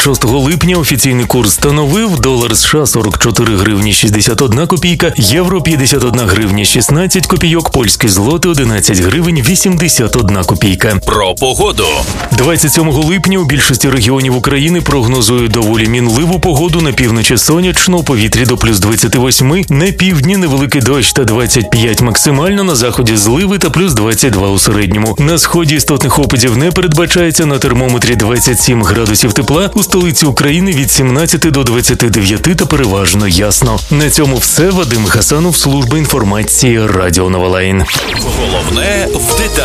26 липня офіційний курс становив долар США 44 гривні 61 копійка, євро 51 гривня 16 копійок, польський злотий 11 гривень 81 копійка. Про погоду. 27 липня у більшості регіонів України прогнозують доволі мінливу погоду. На півночі сонячно, у повітрі до плюс 28, на півдні невеликий дощ та 25 максимально, на заході зливи та плюс 22 у середньому. На сході істотних опадів не передбачається, на термометрі 27 градусів тепла, у столиці України від 17 до 29 та переважно ясно. На цьому все. Вадим Хасанов, служба інформації Радіо Новолайн. Головне в деталях.